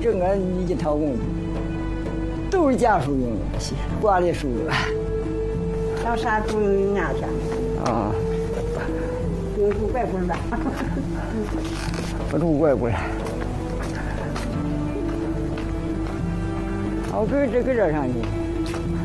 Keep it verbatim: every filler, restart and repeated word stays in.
整个一套工具，都是家属用的，挂的书。 到啥都用人家去。 啊。 不住外国人吧？ 不住外国人。好，搁这搁这上去。